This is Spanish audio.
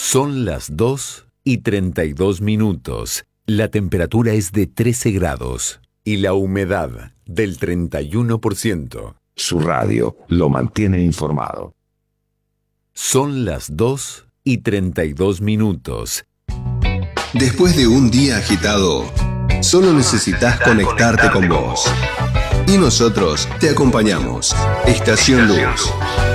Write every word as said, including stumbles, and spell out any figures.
Son las dos y treinta y dos minutos. La temperatura es de trece grados y la humedad del treinta y uno por ciento. Su radio lo mantiene informado. Son las dos y treinta y dos minutos. Después de un día agitado, solo necesitas conectarte con vos. Y nosotros te acompañamos. Estación Luz.